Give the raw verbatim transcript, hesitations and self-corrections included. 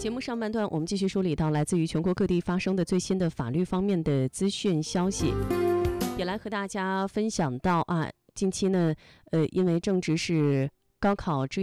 节目上半段，我们继续梳理到来自于全国各地发生的最新的法律方面的资讯消息，也来和大家分享到啊，近期呢，呃，因为正值是高考志愿